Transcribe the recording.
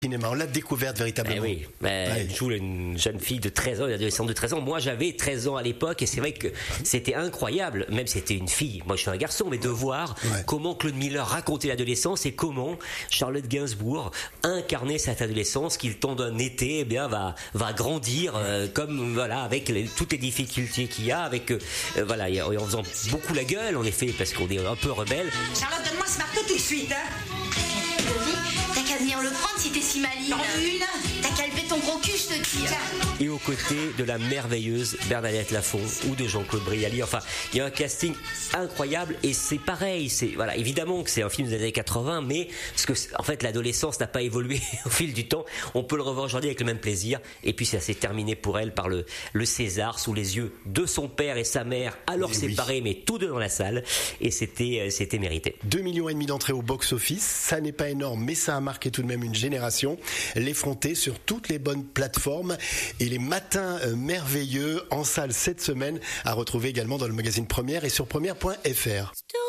cinéma, on l'a découverte véritablement. Oui, elle joue une jeune fille de 13 ans, une adolescente de 13 ans. Moi, j'avais 13 ans à l'époque et c'est vrai que c'était incroyable, même si c'était une fille, moi je suis un garçon, mais de voir comment Claude Miller racontait l'adolescence et comment Charlotte Gainsbourg incarnait cette adolescence qui, le temps d'un été, eh bien, va grandir comme voilà, avec toutes les difficultés qu'il y a, avec voilà, en faisant beaucoup la gueule en effet, parce qu'on est un peu rebelle. Charlotte, donne-moi ce marteau tout de suite, hein. T'as qu'à venir le prendre si t'es si maligne. T'as qu'à lever ton gros cul, je te dis. Et aux côtés de la merveilleuse Bernadette Lafont ou de Jean-Claude Brialy. Enfin, il y a un casting incroyable et c'est pareil. Voilà, évidemment que c'est un film des années 80, mais parce que en fait l'adolescence n'a pas évolué au fil du temps. On peut le revoir aujourd'hui avec le même plaisir. Et puis ça s'est terminé pour elle par le César sous les yeux de son père et sa mère, alors séparés, mais tous deux dans la salle. Et c'était mérité. 2,5 millions d'entrées au box-office, ça n'est pas énorme, mais ça a marqué tout de même une génération. L'effronter sur toutes les bonnes plateformes et les matins merveilleux en salle cette semaine à retrouver également dans le magazine Première et sur première.fr.